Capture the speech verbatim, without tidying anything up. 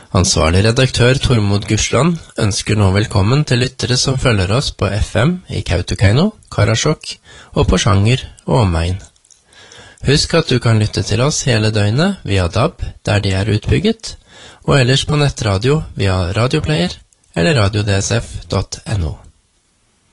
Ansvarlig redaktør Tormod Gursland ønsker nå velkommen til lyttere som følger oss på F M i Kautokeino, Karasjok og på Sjanger og omegn. Husk at du kan lytte til oss hele døgnet via D A B der de er utbygget, og ellers på nettradio via radioplayer eller radio d s f punktum n o.